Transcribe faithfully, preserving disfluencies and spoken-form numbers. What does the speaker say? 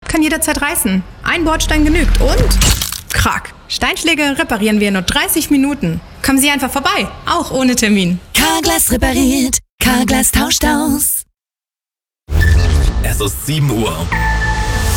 kann jederzeit reißen. Ein Bordstein genügt und... Krack. Steinschläge reparieren wir in nur dreißig Minuten. Kommen Sie einfach vorbei, auch ohne Termin. Carglass repariert, Carglass tauscht aus. Es ist sieben Uhr.